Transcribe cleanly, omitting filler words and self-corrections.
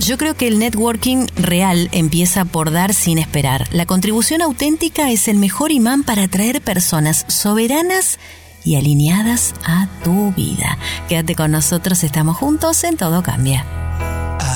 Yo creo que el networking real empieza por dar sin esperar. La contribución auténtica es el mejor imán para atraer personas soberanas y alineadas a tu vida. Quédate con nosotros, estamos juntos en Todo Cambia.